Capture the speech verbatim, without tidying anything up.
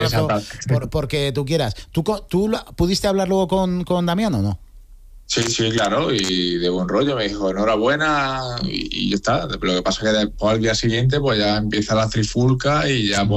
por, porque tú quieras. ¿Tú, tú pudiste hablar luego con, con Damián o no? Sí, sí, claro, y de buen rollo. Me dijo enhorabuena y, y ya está. Lo que pasa es que después al día siguiente pues ya empieza la trifulca y ya...